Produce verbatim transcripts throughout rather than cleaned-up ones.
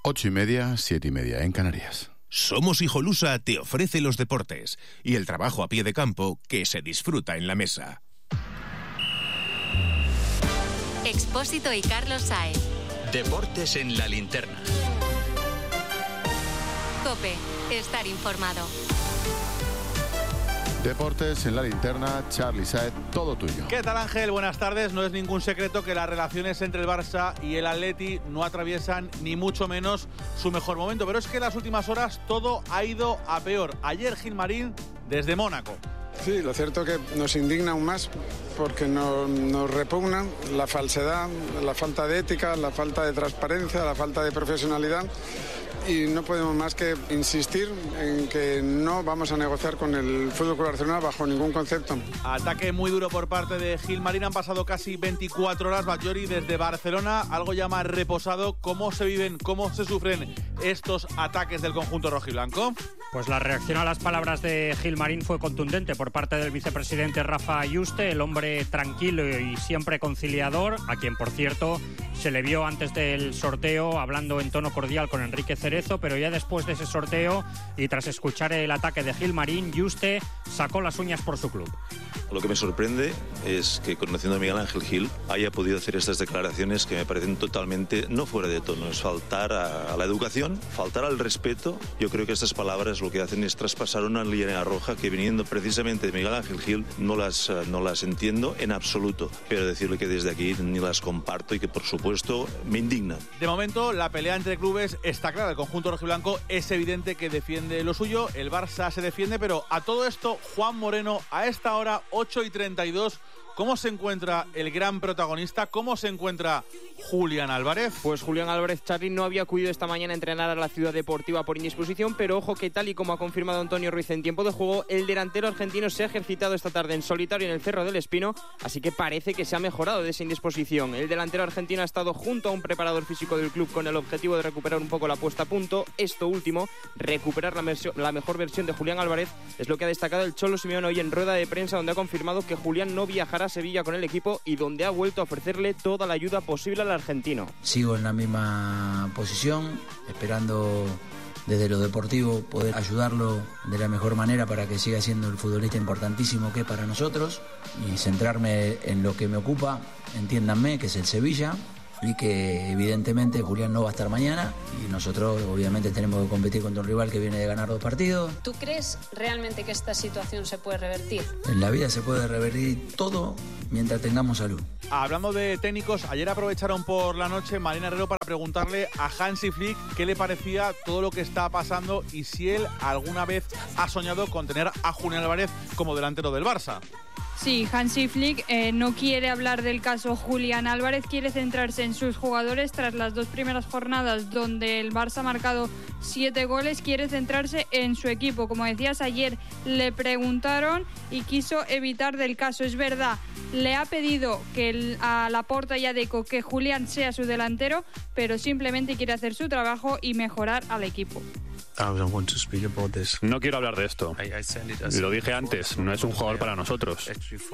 Ocho y media, siete y media en Canarias. Somos Hijolusa te ofrece los deportes y el trabajo a pie de campo que se disfruta en la mesa. Expósito y Carlos Saez. Deportes en la linterna. COPE, estar informado. Deportes en la linterna, Charly Saez, todo tuyo. ¿Qué tal, Ángel? Buenas tardes. No es ningún secreto que las relaciones entre el Barça y el Atleti no atraviesan ni mucho menos su mejor momento, pero es que en las últimas horas todo ha ido a peor. Ayer Gilmarín desde Mónaco. Sí, lo cierto es que nos indigna aún más porque nos, nos repugna la falsedad, la falta de ética, la falta de transparencia, la falta de profesionalidad. Y no podemos más que insistir en que no vamos a negociar con el F C Barcelona bajo ningún concepto. Ataque muy duro por parte de Gilmarín. Han pasado casi veinticuatro horas, Batllori, desde Barcelona, algo ya más reposado. ¿Cómo se viven, cómo se sufren estos ataques del conjunto rojiblanco? Pues la reacción a las palabras de Gilmarín fue contundente por parte del vicepresidente Rafa Yuste, el hombre tranquilo y siempre conciliador, a quien, por cierto, se le vio antes del sorteo hablando en tono cordial con Enrique Cerezo, pero ya después de ese sorteo y tras escuchar el ataque de Gilmarín, Yuste sacó las uñas por su club. Lo que me sorprende es que, conociendo a Miguel Ángel Gil, haya podido hacer estas declaraciones que me parecen totalmente no fuera de tono. Es faltar a, a la educación, faltar al respeto. Yo creo que estas palabras lo que hacen es traspasar una línea roja que, viniendo precisamente de Miguel Ángel Gil, no las, no las entiendo en absoluto. Pero decirle que desde aquí ni las comparto y que, por supuesto, me indignan. De momento, la pelea entre clubes está clara. El conjunto rojiblanco es evidente que defiende lo suyo. El Barça se defiende, pero a todo esto, Juan Moreno, a esta hora, ocho y treinta y dos, ¿cómo se encuentra el gran protagonista? ¿Cómo se encuentra Julián Álvarez? Pues Julián Álvarez, Charly, no había acudido esta mañana a entrenar a la Ciudad Deportiva por indisposición, pero ojo que, tal y como ha confirmado Antonio Ruiz en tiempo de juego, el delantero argentino se ha ejercitado esta tarde en solitario en el Cerro del Espino, así que parece que se ha mejorado de esa indisposición. El delantero argentino ha estado junto a un preparador físico del club con el objetivo de recuperar un poco la puesta a punto. Esto último, recuperar la, versión, la mejor versión de Julián Álvarez, es lo que ha destacado el Cholo Simeone hoy en rueda de prensa, donde ha confirmado que Julián no viajará a Sevilla con el equipo y donde ha vuelto a ofrecerle toda la ayuda posible al argentino. Sigo en la misma posición, esperando desde lo deportivo poder ayudarlo de la mejor manera para que siga siendo el futbolista importantísimo que es para nosotros y centrarme en lo que me ocupa, entiéndanme, que es el Sevilla, y que evidentemente Julián no va a estar mañana y nosotros obviamente tenemos que competir contra un rival que viene de ganar dos partidos. ¿Tú crees realmente que esta situación se puede revertir? En la vida se puede revertir todo mientras tengamos salud. Hablando de técnicos, ayer aprovecharon por la noche Marina Herrero para preguntarle a Hansi Flick qué le parecía todo lo que está pasando y si él alguna vez ha soñado con tener a Julián Álvarez como delantero del Barça. Sí, Hansi Flick eh, no quiere hablar del caso Julián Álvarez, quiere centrarse en sus jugadores tras las dos primeras jornadas donde el Barça ha marcado siete goles, quiere centrarse en su equipo. Como decías, ayer le preguntaron y quiso evitar del caso. Es verdad, le ha pedido que el, a Laporta y a Deco que Julián sea su delantero, pero simplemente quiere hacer su trabajo y mejorar al equipo. No quiero hablar de esto. Lo dije antes, no es un jugador para nosotros.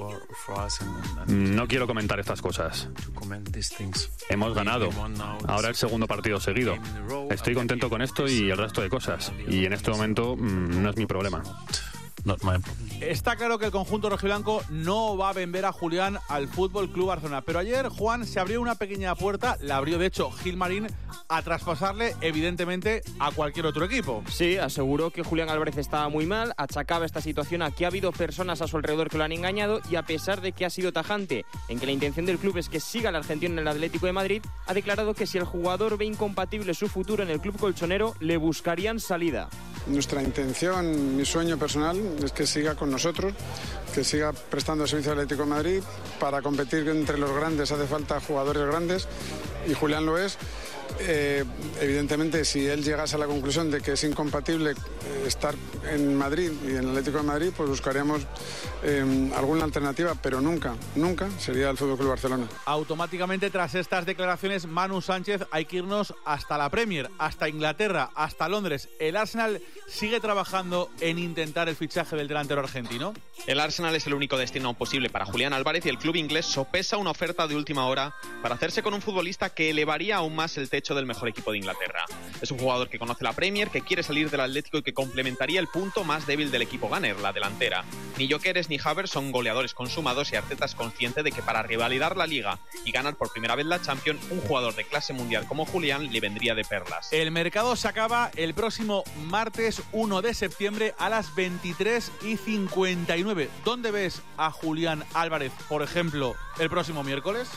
No quiero comentar estas cosas. Hemos ganado. Ahora el segundo partido seguido. Estoy contento con esto y el resto de cosas. Y en este momento mmm, no es mi problema. Está claro que el conjunto rojiblanco no va a vender a Julián al F C Barcelona, pero ayer, Juan, se abrió una pequeña puerta, la abrió de hecho Gilmarín, a traspasarle evidentemente a cualquier otro equipo. Sí, aseguró que Julián Álvarez estaba muy mal, achacaba esta situación a que ha habido personas a su alrededor que lo han engañado y a pesar de que ha sido tajante en que la intención del club es que siga el argentino en el Atlético de Madrid, ha declarado que si el jugador ve incompatible su futuro en el club colchonero, le buscarían salida. Nuestra intención, mi sueño personal, es que siga con nosotros, que siga prestando servicio al Atlético de Madrid. Para competir entre los grandes hace falta jugadores grandes y Julián lo es. Eh, evidentemente, si él llegase a la conclusión de que es incompatible estar en Madrid y en el Atlético de Madrid, pues buscaríamos eh, alguna alternativa, pero nunca, nunca sería el F C Barcelona. Automáticamente, tras estas declaraciones, Manu Sánchez, hay que irnos hasta la Premier, hasta Inglaterra, hasta Londres. ¿El Arsenal sigue trabajando en intentar el fichaje del delantero argentino? El Arsenal es el único destino posible para Julián Álvarez y el club inglés sopesa una oferta de última hora para hacerse con un futbolista que elevaría aún más el techo del mejor equipo de Inglaterra. Es un jugador que conoce la Premier, que quiere salir del Atlético y que complementaría el punto más débil del equipo Gunner, la delantera. Ni Gyökeres ni Havertz son goleadores consumados y Arteta es consciente de que para revalidar la Liga y ganar por primera vez la Champions, un jugador de clase mundial como Julián le vendría de perlas. El mercado se acaba el próximo martes uno de septiembre a las veintitrés y cincuenta y nueve. ¿Dónde ves a Julián Álvarez, por ejemplo, el próximo miércoles?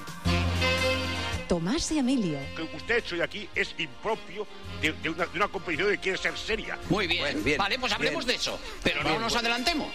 Tomás y Emilio. Que usted hecho de aquí es impropio de, de, una, de una competición que quiere ser seria. Muy bien, bueno, bien vale, pues hablemos bien. de eso, pero Bien, no nos bueno. adelantemos.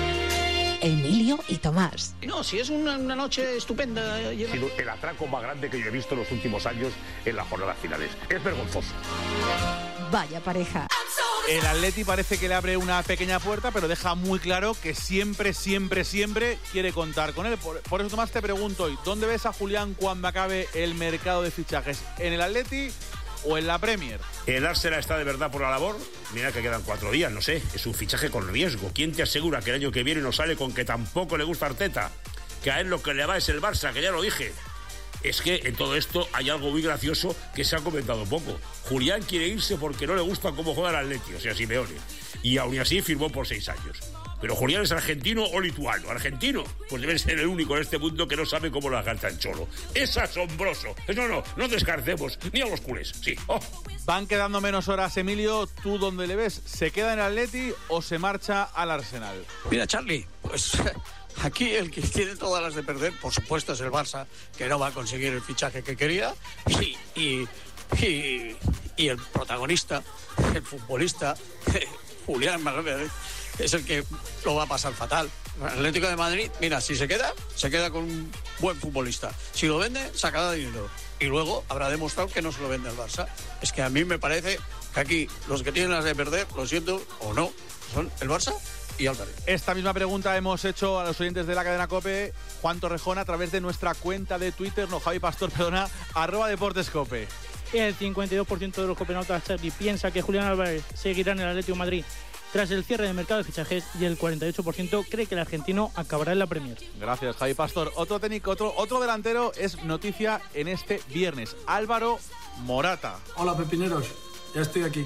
Emilio y Tomás. No, si es una, una noche estupenda. Ha sido el atraco más grande que yo he visto en los últimos años en las jornadas finales. Es vergonzoso. Vaya pareja. El Atleti parece que le abre una pequeña puerta, pero deja muy claro que siempre, siempre, siempre quiere contar con él. Por, por eso, Tomás, te pregunto hoy, ¿dónde ves a Julián cuando acabe el mercado de fichajes? ¿En el Atleti o en la Premier? El Arsenal está de verdad por la labor. Mira que quedan cuatro días, no sé. Es un fichaje con riesgo. ¿Quién te asegura que el año que viene no sale con que tampoco le gusta Arteta? Que a él lo que le va es el Barça, que ya lo dije. Es que en todo esto hay algo muy gracioso que se ha comentado poco. Julián quiere irse porque no le gusta cómo juega el Atleti, o sea, Simeone. Y aún así firmó por seis años. Pero Julián es argentino o lituano. ¿Argentino? Pues debe ser el único en este mundo que no sabe cómo la canta el Cholo. Es asombroso. No, no, no descartemos ni a los culés. Sí. Oh. Van quedando menos horas, Emilio. ¿Tú dónde le ves? ¿Se queda en el Atleti o se marcha al Arsenal? Mira, Charlie, pues aquí el que tiene todas las de perder, por supuesto, es el Barça, que no va a conseguir el fichaje que quería. Y, y, y, y el protagonista, el futbolista, Julián Álvarez, es el que lo va a pasar fatal. El Atlético de Madrid, mira, si se queda, se queda con un buen futbolista. Si lo vende, sacará dinero. Y luego habrá demostrado que no se lo vende al Barça. Es que a mí me parece que aquí los que tienen las de perder, lo siento o no, son el Barça y Álvarez. Esta misma pregunta hemos hecho a los oyentes de la cadena COPE, Juan Torrejón, a través de nuestra cuenta de Twitter, no, Javi Pastor, perdona, arroba Deportes Cope. El cincuenta y dos por ciento de los copenautas, Charlie, piensa que Julián Álvarez seguirá en el Atlético de Madrid tras el cierre del mercado de fichajes y el cuarenta y ocho por ciento cree que el argentino acabará en la Premier. Gracias, Javi Pastor. Otro técnico, otro, otro delantero es noticia en este viernes. Álvaro Morata. Hola, pepineros. Ya estoy aquí.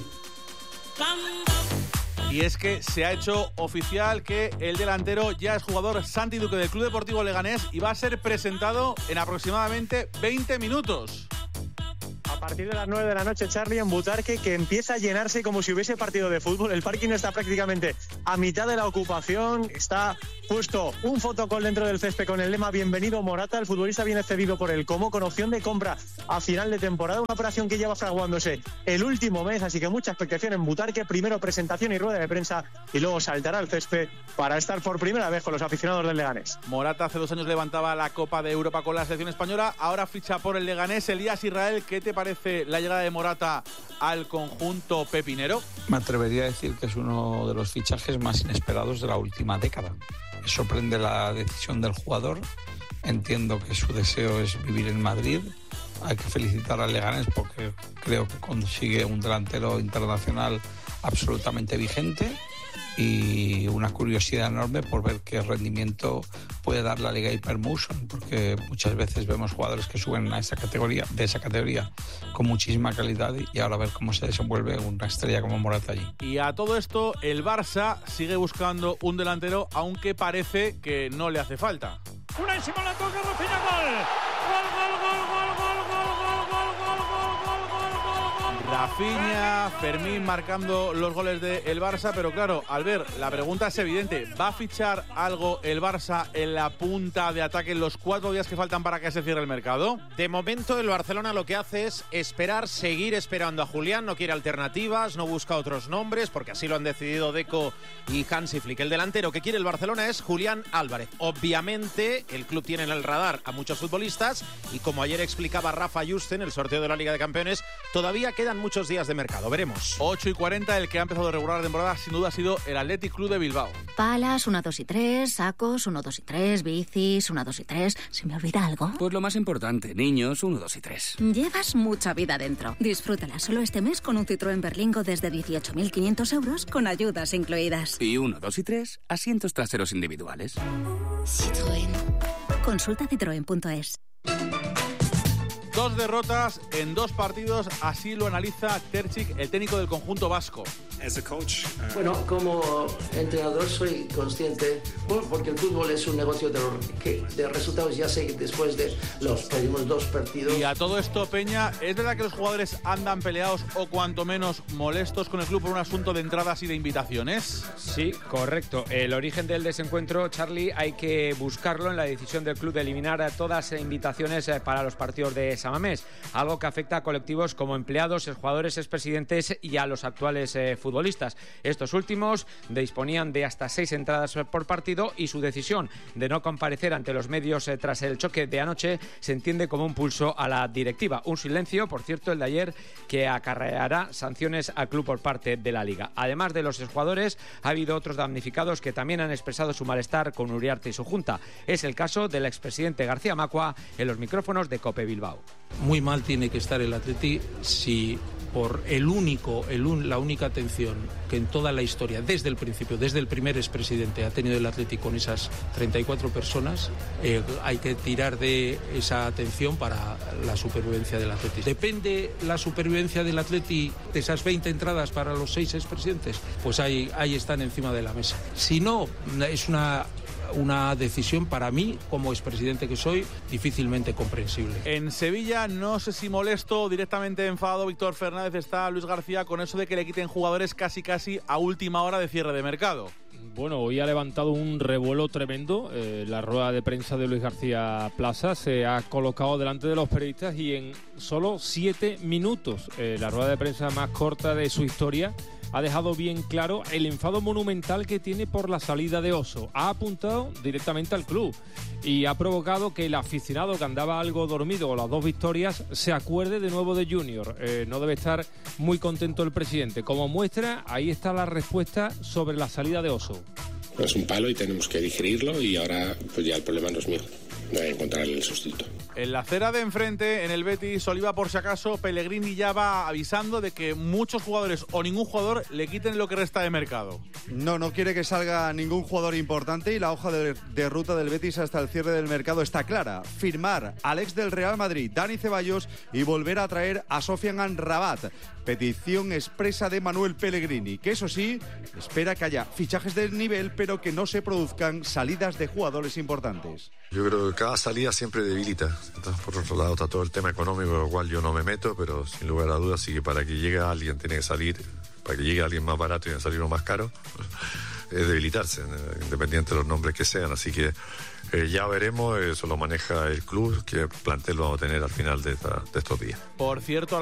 Y es que se ha hecho oficial que el delantero ya es jugador Santi Duque del Club Deportivo Leganés y va a ser presentado en aproximadamente veinte minutos. A partir de las nueve de la noche, Charlie, en Butarque, que empieza a llenarse como si hubiese partido de fútbol. El parking está prácticamente a mitad de la ocupación. Está puesto un fotocall dentro del césped con el lema Bienvenido Morata. El futbolista viene cedido por el Como, con opción de compra a final de temporada. Una operación que lleva fraguándose el último mes, así que mucha expectación en Butarque. Primero presentación y rueda de prensa y luego saltará al césped para estar por primera vez con los aficionados del Leganés. Morata hace dos años levantaba la Copa de Europa con la selección española. Ahora ficha por el Leganés. Elías Israel, ¿qué te parece la llegada de Morata al conjunto pepinero? Me atrevería a decir que es uno de los fichajes más inesperados de la última década. Me sorprende la decisión del jugador. Entiendo que su deseo es vivir en Madrid. Hay que felicitar al Leganés porque creo que consigue un delantero internacional absolutamente vigente y una curiosidad enorme por ver qué rendimiento puede dar la Liga Hypermotion, porque muchas veces vemos jugadores que suben a esa categoría, de esa categoría con muchísima calidad, y ahora a ver cómo se desenvuelve una estrella como Morata allí. Y a todo esto, el Barça sigue buscando un delantero, aunque parece que no le hace falta. Una encima la toca, Rafinha, gol. Gol, gol, gol, gol, gol, gol, gol, gol, gol, gol, gol, gol, gol. Rafinha, Fermín marcando los goles del Barça, pero claro, Albert, la pregunta es evidente. ¿Va a fichar algo el Barça en la punta de ataque en los cuatro días que faltan para que se cierre el mercado? De momento el Barcelona lo que hace es esperar, seguir esperando a Julián, no quiere alternativas, no busca otros nombres, porque así lo han decidido Deco y Hansi Flick. El delantero que quiere el Barcelona es Julián Álvarez. Obviamente el club tiene en el radar a muchos futbolistas y, como ayer explicaba Rafa Juste en el sorteo de la Liga de Campeones, todavía quedan muchos días de mercado. Veremos. ocho y cuarenta, el que ha empezado a regular la temporada sin duda ha sido el Athletic Club de Bilbao. Palas, uno, dos y tres, sacos, uno, dos y tres, bicis, uno, dos y tres. ¿Se me olvida algo? Pues lo más importante, niños, uno, dos y tres. Llevas mucha vida dentro. Disfrútala solo este mes con un Citroën Berlingo desde dieciocho mil quinientos euros con ayudas incluidas. Y uno, dos y tres, asientos traseros individuales. Citroën. Consulta citroen punto es. Dos derrotas en dos partidos, así lo analiza Terzic, el técnico del conjunto vasco. Bueno, como entrenador soy consciente, bueno, porque el fútbol es un negocio de, que, de resultados. Ya sé que después de los primeros dos partidos... Y a todo esto, Peña, ¿es verdad que los jugadores andan peleados o cuanto menos molestos con el club por un asunto de entradas y de invitaciones? Sí, correcto. El origen del desencuentro, Charlie, hay que buscarlo en la decisión del club de eliminar a todas las invitaciones para los partidos de San Mamés, algo que afecta a colectivos como empleados, jugadores, expresidentes y a los actuales eh, futbolistas. Estos últimos disponían de hasta seis entradas por partido y su decisión de no comparecer ante los medios eh, tras el choque de anoche se entiende como un pulso a la directiva. Un silencio, por cierto, el de ayer, que acarreará sanciones al club por parte de la Liga. Además de los exjugadores, ha habido otros damnificados que también han expresado su malestar con Uriarte y su junta. Es el caso del expresidente García Macua en los micrófonos de COPE Bilbao. Muy mal tiene que estar el Atleti si por el único, el un, la única atención que en toda la historia, desde el principio, desde el primer expresidente ha tenido el Atleti con esas treinta y cuatro personas, eh, hay que tirar de esa atención para la supervivencia del Atleti. ¿Depende la supervivencia del Atleti de esas veinte entradas para los seis expresidentes? Pues ahí, ahí están encima de la mesa. Si no, es una... una decisión para mí, como expresidente que soy, difícilmente comprensible. En Sevilla, no sé si molesto o directamente enfadado Víctor Fernández está Luis García con eso de que le quiten jugadores casi casi a última hora de cierre de mercado. Bueno, hoy ha levantado un revuelo tremendo. Eh, la rueda de prensa de Luis García Plaza se ha colocado delante de los periodistas y en solo siete minutos, eh, la rueda de prensa más corta de su historia, ha dejado bien claro el enfado monumental que tiene por la salida de Oso. Ha apuntado directamente al club y ha provocado que el aficionado que andaba algo dormido con las dos victorias se acuerde de nuevo de Junior. Eh, no debe estar muy contento el presidente. Como muestra, ahí está la respuesta sobre la salida de Oso. Es un palo y tenemos que digerirlo y ahora pues ya el problema no es mío. No hay que encontrar el sustituto. En la acera de enfrente, en el Betis, Oliva, por si acaso, Pellegrini ya va avisando de que muchos jugadores o ningún jugador le quiten lo que resta de mercado. No, no quiere que salga ningún jugador importante y la hoja de, de ruta del Betis hasta el cierre del mercado está clara. Firmar al ex del Real Madrid, Dani Ceballos, y volver a traer a Sofian Amrabat. Petición expresa de Manuel Pellegrini, que eso sí, espera que haya fichajes de nivel, pero que no se produzcan salidas de jugadores importantes. Yo creo que cada salida siempre debilita. Entonces, por otro lado está todo el tema económico, lo cual yo no me meto, pero sin lugar a dudas sí que para que llegue alguien tiene que salir, para que llegue alguien más barato y salir uno más caro, es debilitarse, independiente de los nombres que sean. Así que eh, ya veremos, eso lo maneja el club, qué plantel vamos a tener al final de, esta, de estos días. Por cierto,